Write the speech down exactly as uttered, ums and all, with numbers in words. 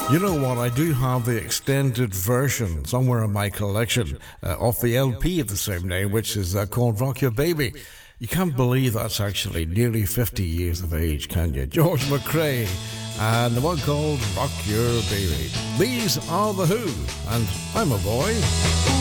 You know what? I do have the extended version somewhere in my collection uh, of the L P of the same name, which is uh, called Rock Your Baby. You can't believe that's actually nearly fifty years of age, can you? George McCrae and the one called Rock Your Baby. These are The Who, and I'm a boy.